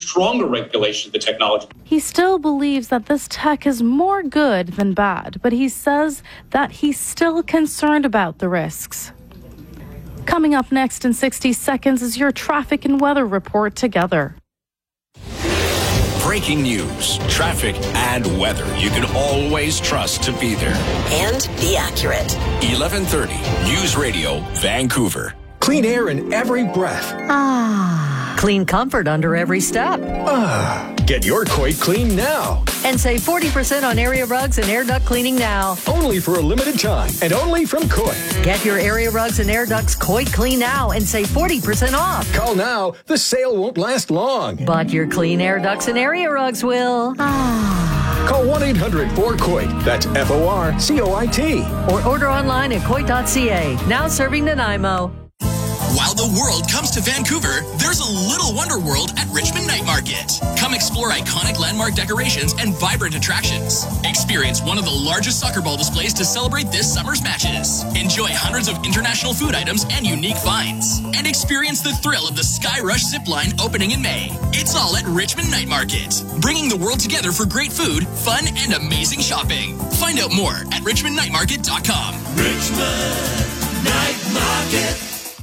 stronger regulation of the technology. He still believes that this tech is more good than bad, but he says that he's still concerned about the risks. Coming up next in 60 seconds is your traffic and weather report together. Breaking news, traffic, and weather you can always trust to be there. And be accurate. 1130 News Radio, Vancouver. Clean air in every breath. Clean comfort under every step. Get your Coit clean now. And save 40% on area rugs and air duct cleaning now. Only for a limited time and only from Coit. Get your area rugs and air ducts Coit clean now and save 40% off. Call now. The sale won't last long. But your clean air ducts and area rugs will. Call 1-800-4COIT. That's FORCOIT. Or order online at coit.ca. Now serving Nanaimo. While the world comes to Vancouver, there's a little wonder world at Richmond Night Market. Come explore iconic landmark decorations and vibrant attractions. Experience one of the largest soccer ball displays to celebrate this summer's matches. Enjoy hundreds of international food items and unique finds. And experience the thrill of the Sky Rush zipline opening in May. It's all at Richmond Night Market, bringing the world together for great food, fun, and amazing shopping. Find out more at richmondnightmarket.com. Richmond Night Market.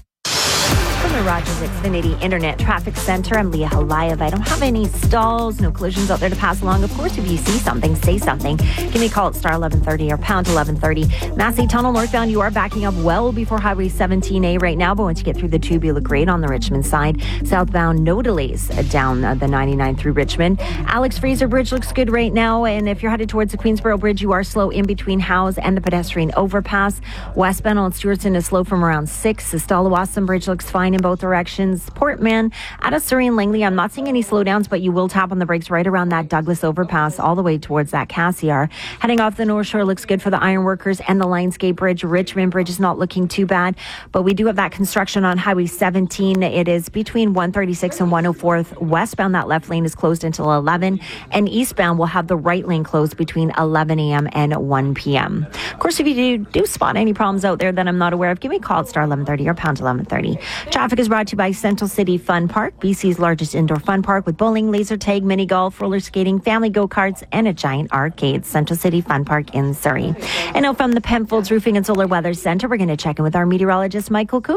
From the Rogers Xfinity Internet Traffic Center, I'm Leah Halayev. I don't have any stalls, no collisions out there to pass along. Of course, if you see something, say something. Give me a call at star 1130 or pound 1130. Massey Tunnel northbound, you are backing up well before Highway 17A right now, but once you get through the tube, you look great on the Richmond side. Southbound, no delays down the 99 through Richmond. Alex Fraser Bridge looks good right now, and if you're headed towards the Queensboro Bridge, you are slow in between Howes and the pedestrian overpass. Westbound on Stewartson is slow from around 6. The Stalawasan Bridge looks fine in both directions. Portman, out of Surrey and Langley, I'm not seeing any slowdowns, but you will tap on the brakes right around that Douglas overpass all the way towards that Cassiar. Heading off the North Shore looks good for the Ironworkers and the Lionsgate Bridge. Richmond Bridge is not looking too bad, but we do have that construction on Highway 17. It is between 136 and 104th. Westbound, that left lane is closed until 11, and eastbound will have the right lane closed between 11 a.m. and 1 p.m. Of course, if you do spot any problems out there that I'm not aware of, give me a call at star 1130 or pound 1130. Traffic is brought to you by Central City Fun Park, BC's largest indoor fun park with bowling, laser tag, mini golf, roller skating, family go-karts, and a giant arcade. Central City Fun Park in Surrey. And now from the Penfolds Roofing and Solar Weather Center, we're going to check in with our meteorologist, Michael Cook.